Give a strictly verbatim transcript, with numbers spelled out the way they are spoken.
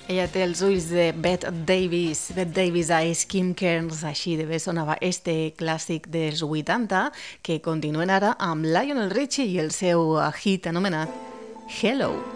Ella té els ulls de Bette Davis, Bette Davis Eyes, Kim Kearns, així de bé sonava este clàssic dels vuitanta, que continuen ara amb Lionel Richie i el seu hit anomenat Hello.